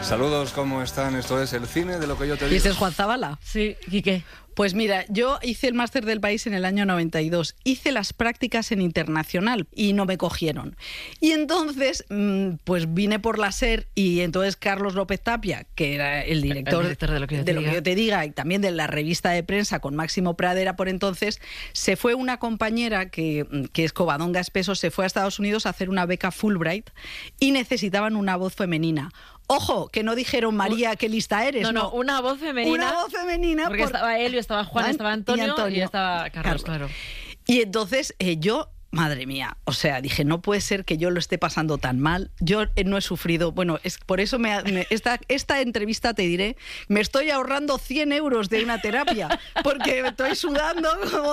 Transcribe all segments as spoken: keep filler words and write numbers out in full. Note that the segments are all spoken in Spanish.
Saludos, ¿cómo están? Esto es El Cine de lo que yo te digo. ¿Y ese es Juan Zabala? Sí, ¿y qué? Pues mira, yo hice el máster del país en el año noventa y dos. Hice las prácticas en Internacional y no me cogieron. Y entonces, pues vine por la SER y entonces Carlos López Tapia, que era el director, el director de, lo que, yo de te lo que yo te diga, y también de la revista de prensa con Máximo Pradera por entonces, se fue una compañera que, que es Covadonga Espeso, se fue a Estados Unidos a hacer una beca Fulbright y necesitaban una voz femenina. Ojo, que no dijeron, María, qué lista eres. No, no, no, una voz femenina. Una voz femenina. Porque por... estaba Helio, estaba Juan, estaba Antonio y, Antonio. y estaba Carlos, claro. Y entonces eh, yo... Madre mía, o sea, dije, no puede ser que yo lo esté pasando tan mal. Yo eh, no he sufrido, bueno, es por eso me, me, esta, esta entrevista te diré, me estoy ahorrando cien euros de una terapia, porque me estoy sudando como...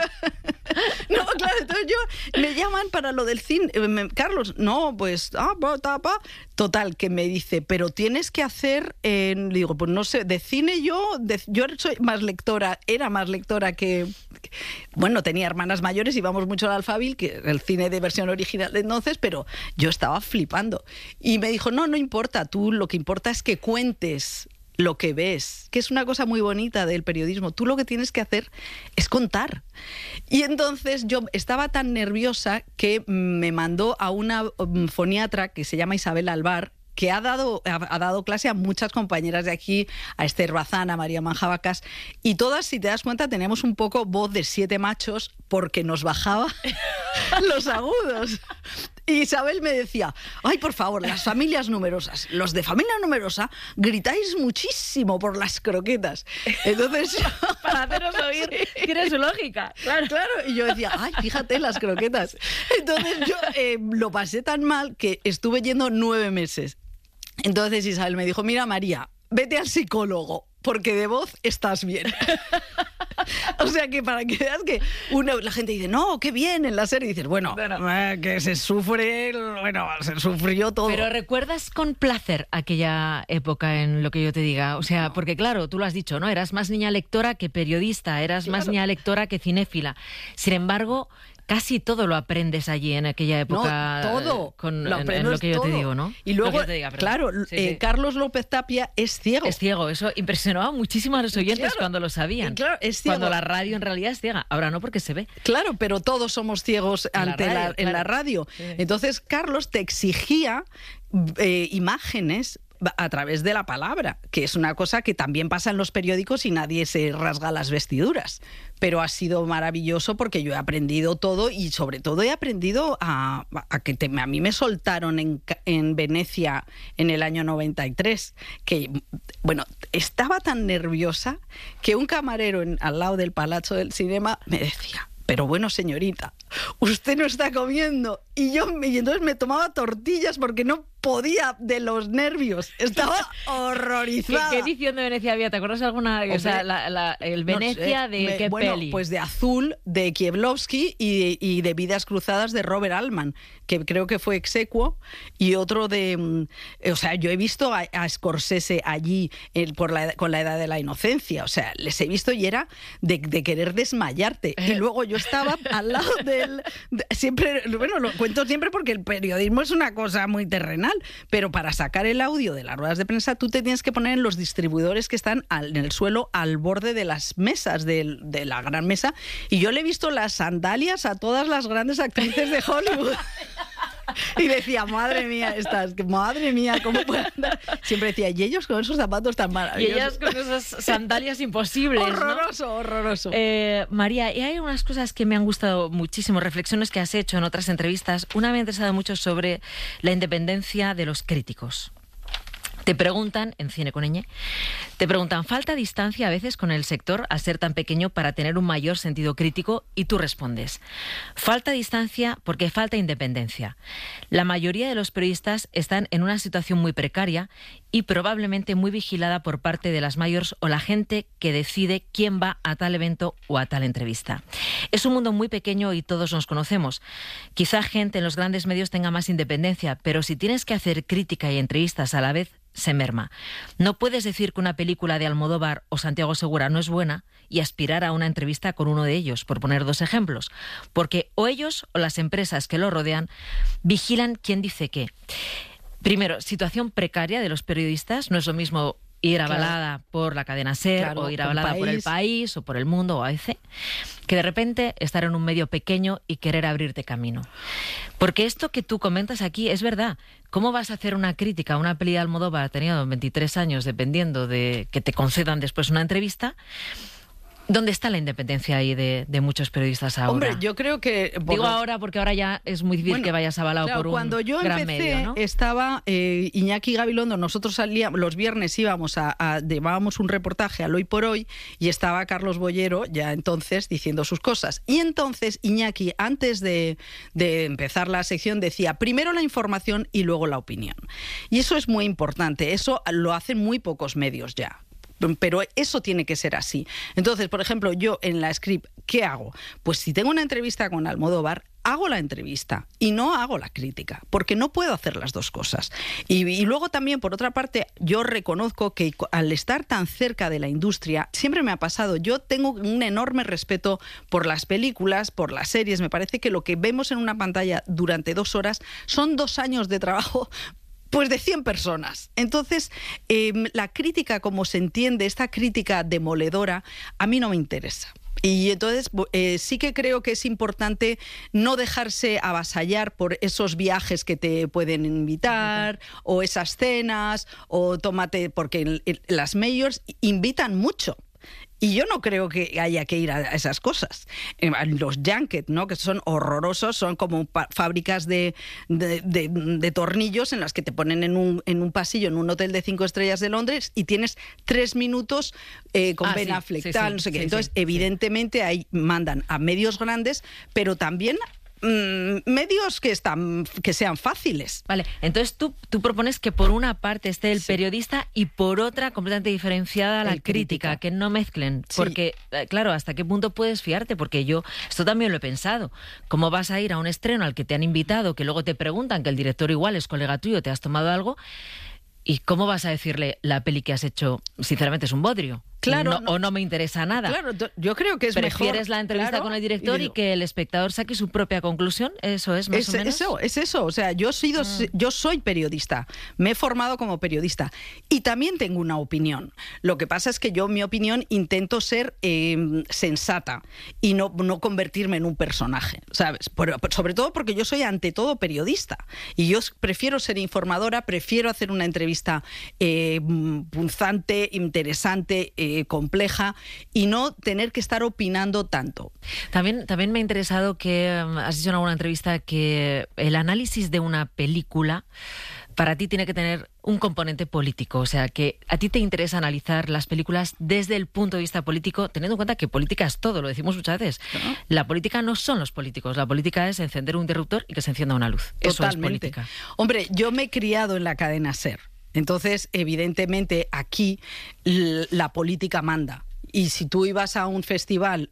No, claro, entonces yo, me llaman para lo del cine, me, Carlos, no, pues, ah, pa, ta, pa. Total, que me dice, pero tienes que hacer, eh, digo, pues no sé, de cine yo, de, yo soy más lectora, era más lectora que, bueno, tenía hermanas mayores, íbamos mucho al Alfabil, que el cine de versión original de entonces, pero yo estaba flipando. Y me dijo, no, no importa, tú lo que importa es que cuentes lo que ves, que es una cosa muy bonita del periodismo. Tú lo que tienes que hacer es contar. Y entonces yo estaba tan nerviosa que me mandó a una foniatra que se llama Isabel Alvar, que ha dado, ha dado clase a muchas compañeras de aquí, a Esther Bazán, a María Manjabacas, y todas, si te das cuenta, tenemos un poco voz de siete machos porque nos bajaba los agudos. Y Isabel me decía, ay, por favor, las familias numerosas, los de familia numerosa, gritáis muchísimo por las croquetas. Entonces, para haceros oír, sí. Tiene su lógica. Claro, claro. Y yo decía, ay, fíjate, las croquetas. Entonces yo eh, lo pasé tan mal que estuve yendo nueve meses. Entonces Isabel me dijo, mira, María, vete al psicólogo, porque de voz estás bien. O sea que para que veas que una, la gente dice, no, qué bien en la serie. Y dices, bueno, bueno. Eh, que se sufre, bueno, se sufrió todo. Pero ¿recuerdas con placer aquella época en lo que yo te diga? O sea, no. Porque claro, tú lo has dicho, ¿no? Eras más niña lectora que periodista, eras claro. más niña lectora que cinéfila. Sin embargo... Casi todo lo aprendes allí en aquella época. No, todo. Con, lo en, en lo que yo todo. te digo, ¿no? Y luego, diga, claro, sí, eh, sí. Carlos López Tapia es ciego. Es ciego, eso impresionaba muchísimo a los oyentes claro, cuando lo sabían. Claro, es ciego. Cuando la radio en realidad es ciega. Ahora no, porque se ve. Claro, pero todos somos ciegos en ante la radio, la, en claro. la radio. Sí. Entonces, Carlos te exigía eh, imágenes a través de la palabra, que es una cosa que también pasa en los periódicos y nadie se rasga las vestiduras. Pero ha sido maravilloso porque yo he aprendido todo y sobre todo he aprendido a, a que te, a mí me soltaron en, en Venecia en el año noventa y tres, que, bueno, estaba tan nerviosa que un camarero en, al lado del Palazzo del Cinema me decía, pero bueno, señorita, usted no está comiendo. Y yo y entonces me tomaba tortillas porque no podía de los nervios. Estaba horrorizada. ¿Qué, qué edición de Venecia había? ¿Te acuerdas alguna? Hombre, o sea, la, la, el Venecia no sé, de me, qué bueno, peli. Pues de Azul, de Kieślowski y, y de Vidas Cruzadas de Robert Altman, que creo que fue exequo, y otro de... O sea, yo he visto a, a Scorsese allí el, por la, con la edad de la inocencia. O sea, les he visto y era de, de querer desmayarte. Y luego yo estaba al lado del... De, siempre, bueno, lo cuento siempre porque el periodismo es una cosa muy terrenal, pero para sacar el audio de las ruedas de prensa tú te tienes que poner en los distribuidores que están al, en el suelo al borde de las mesas, de, de la gran mesa, y yo le he visto las sandalias a todas las grandes actrices de Hollywood. Y decía, madre mía, estas, madre mía, ¿cómo pueden andar? Siempre decía, y ellos con esos zapatos tan maravillosos. Y ellas con esas sandalias imposibles, horroroso, ¿no? horroroso. Eh, María, y hay unas cosas que me han gustado muchísimo, reflexiones que has hecho en otras entrevistas. Una me ha interesado mucho sobre la independencia de los críticos. Te preguntan, en Cine con Ñ, te preguntan, ¿falta distancia a veces con el sector al ser tan pequeño para tener un mayor sentido crítico? Y tú respondes, falta distancia porque falta independencia. La mayoría de los periodistas están en una situación muy precaria y probablemente muy vigilada por parte de las mayors o la gente que decide quién va a tal evento o a tal entrevista. Es un mundo muy pequeño y todos nos conocemos. Quizá gente en los grandes medios tenga más independencia, pero si tienes que hacer crítica y entrevistas a la vez, se merma. No puedes decir que una película de Almodóvar o Santiago Segura no es buena y aspirar a una entrevista con uno de ellos, por poner dos ejemplos, porque o ellos o las empresas que lo rodean vigilan quién dice qué. primero, situación precaria de los periodistas. No es lo mismo ir avalada claro. por la cadena SER claro, o ir avalada por El País o por El Mundo o A B C, que de repente estar en un medio pequeño y querer abrirte camino. Porque esto que tú comentas aquí es verdad. ¿Cómo vas a hacer una crítica a una peli de Almodóvar teniendo veintitrés años, dependiendo de que te concedan después una entrevista? ¿Dónde está la independencia ahí de, de muchos periodistas ahora? Hombre, yo creo que... Digo lo... ahora porque ahora ya es muy difícil bueno, que vayas avalado claro, por un cuando yo gran empecé, medio, ¿no? Estaba eh, Iñaki Gabilondo, nosotros salíamos, los viernes íbamos a, a... llevábamos un reportaje al Hoy por Hoy y estaba Carlos Bollero ya entonces diciendo sus cosas. Y entonces Iñaki, antes de, de empezar la sección, decía primero la información y luego la opinión. Y eso es muy importante, eso lo hacen muy pocos medios ya. Pero eso tiene que ser así. Entonces, por ejemplo, yo en la script, ¿qué hago? Pues si tengo una entrevista con Almodóvar, hago la entrevista y no hago la crítica, porque no puedo hacer las dos cosas. Y, y luego también, por otra parte, yo reconozco que al estar tan cerca de la industria, siempre me ha pasado, yo tengo un enorme respeto por las películas, por las series. Me parece que lo que vemos en una pantalla durante dos horas son dos años de trabajo pues de cien personas. Entonces, eh, la crítica, como se entiende, esta crítica demoledora, a mí no me interesa. Y entonces eh, sí que creo que es importante no dejarse avasallar por esos viajes que te pueden invitar, o esas cenas, o tómate, porque el, el, las majors invitan mucho. Y yo no creo que haya que ir a esas cosas. Los junket, ¿no? Que son horrorosos, son como fábricas de, de, de, de tornillos en las que te ponen en un, en un pasillo en un hotel de cinco estrellas de Londres y tienes tres minutos eh, con ah, Ben sí, Affleck, sí, tal, sí, no sé qué. Sí, Entonces, sí, evidentemente, sí. ahí mandan a medios grandes, pero también medios que están que sean fáciles. Vale, entonces tú, tú propones que por una parte esté el sí. periodista y por otra completamente diferenciada la crítica, crítica, que no mezclen, sí. porque claro, ¿hasta qué punto puedes fiarte? Porque yo esto también lo he pensado. ¿Cómo vas a ir a un estreno al que te han invitado, que luego te preguntan que el director igual es colega tuyo, te has tomado algo? ¿Y cómo vas a decirle la peli que has hecho, sinceramente, es un bodrio? Claro, no, no, o no me interesa nada. Claro, yo creo que es ¿Prefieres mejor. Prefieres la entrevista claro, con el director y, digo, y que el espectador saque su propia conclusión. Eso es más es, o menos. Eso, es eso. O sea, yo, sido, mm. yo soy periodista. Me he formado como periodista. Y también tengo una opinión. Lo que pasa es que yo, mi opinión, intento ser eh, sensata y no, no convertirme en un personaje, ¿sabes? Por, sobre todo porque yo soy ante todo periodista. Y yo prefiero ser informadora, prefiero hacer una entrevista eh, punzante, interesante, eh, compleja, y no tener que estar opinando tanto. También, también me ha interesado que um, has dicho en alguna entrevista que el análisis de una película para ti tiene que tener un componente político, o sea, que a ti te interesa analizar las películas desde el punto de vista político, teniendo en cuenta que política es todo, lo decimos muchas veces. ¿No? La política no son los políticos, la política es encender un interruptor y que se encienda una luz. Totalmente. Eso es política. Hombre, yo me he criado en la cadena SER, entonces, evidentemente, aquí la política manda. Y si tú ibas a un festival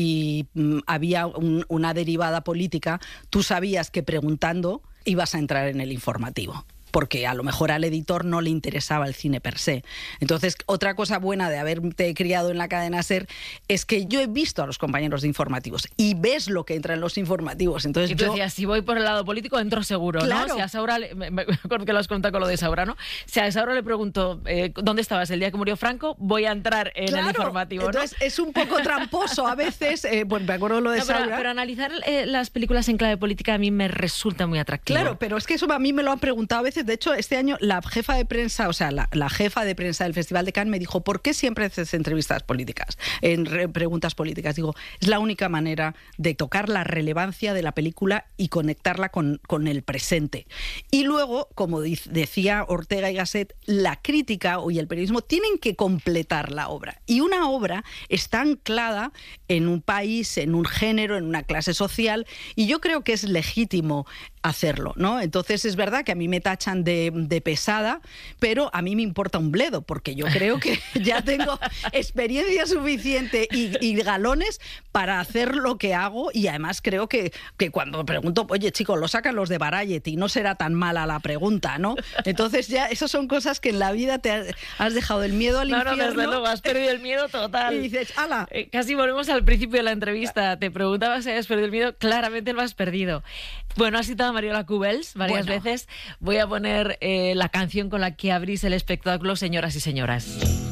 y mm, había un, una derivada política, tú sabías que preguntando ibas a entrar en el informativo, porque a lo mejor al editor no le interesaba el cine per se. Entonces, otra cosa buena de haberte criado en la cadena SER es que yo he visto a los compañeros de informativos y ves lo que entra en los informativos. Entonces, y tú yo... decías, si voy por el lado político, entro seguro, claro. ¿no? Si a Saura, le, me, me acuerdo que lo has contado con lo de Saura, ¿no? Si a Saura le pregunto, eh, ¿dónde estabas el día que murió Franco? Voy a entrar en claro. el informativo, ¿no? Entonces, es un poco tramposo a veces, eh, bueno, me acuerdo lo de no, Saura. Pero, pero analizar eh, las películas en clave política a mí me resulta muy atractivo. Claro, pero es que eso a mí me lo han preguntado a veces. De hecho, este año la jefa de prensa, o sea, la, la jefa de prensa del Festival de Cannes me dijo, ¿por qué siempre haces entrevistas políticas, en re, preguntas políticas? Digo, es la única manera de tocar la relevancia de la película y conectarla con, con el presente. Y luego, como dice, decía Ortega y Gasset, la crítica y el periodismo tienen que completar la obra. Y una obra está anclada en un país, en un género, en una clase social, y yo creo que es legítimo hacerlo, ¿no? Entonces es verdad que a mí me tachan de, de pesada, pero a mí me importa un bledo, porque yo creo que ya tengo experiencia suficiente y, y galones para hacer lo que hago, y además creo que, que cuando pregunto, oye chicos, lo sacan los de Variety, no será tan mala la pregunta, ¿no? Entonces ya esas son cosas que en la vida te has, has dejado el miedo al no, infierno. No, desde luego, has perdido el miedo total. Y dices, ¡hala! Eh, casi volvemos al principio de la entrevista, te preguntabas si habías perdido el miedo, claramente lo has perdido. Bueno, has citado Mariola Cubels varias Bueno. veces. Voy a poner eh, la canción con la que abrís el espectáculo, señoras y señoras.